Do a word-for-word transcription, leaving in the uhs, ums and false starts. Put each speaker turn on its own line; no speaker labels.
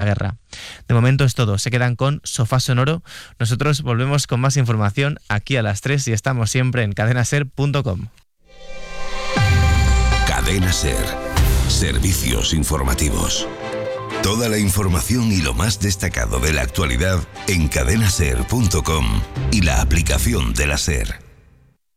guerra. De momento es todo, se quedan con Sofá Sonoro. Nosotros volvemos con más información aquí a las tres y estamos siempre en cadena ser punto com.
Cadena Ser. Servicios informativos. Toda la información y lo más destacado de la actualidad en cadena ser punto com y la aplicación de la SER.